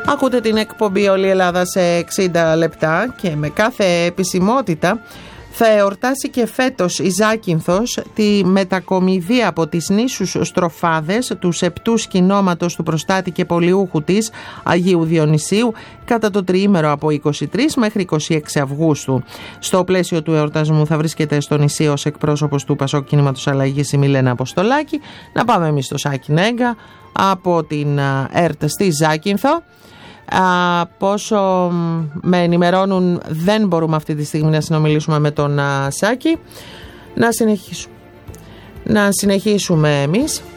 Ακούτε την εκπομπή Όλη η Ελλάδα σε 60 λεπτά και με κάθε επισημότητα θα εορτάσει και φέτος η Ζάκυνθος τη μετακομιδή από τις νήσους Στροφάδες του σεπτού σκηνώματος του προστάτη και πολιούχου της Αγίου Διονυσίου κατά το τριήμερο από 23 μέχρι 26 Αυγούστου. Στο πλαίσιο του εορτασμού θα βρίσκεται στο νησί ως εκπρόσωπος του Πασόκ Κινήματος Αλλαγής η Μιλένα Αποστολάκη. Να πάμε εμείς στο Σάκη Νέγκα από την ΕΡΤ στη Ζάκυνθο. Πόσο με ενημερώνουν, δεν μπορούμε αυτή τη στιγμή να συνομιλήσουμε με τον Σάκη. Να συνεχίσουμε εμείς.